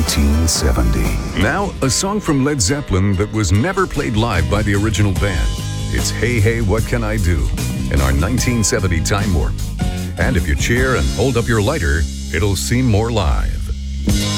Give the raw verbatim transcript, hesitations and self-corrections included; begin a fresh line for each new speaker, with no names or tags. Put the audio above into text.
nineteen seventy.
Now, a song from Led Zeppelin that was never played live by the original band. It's Hey Hey What Can I Do in our nineteen seventy Time Warp. And if you cheer and hold up your lighter, it'll seem more live.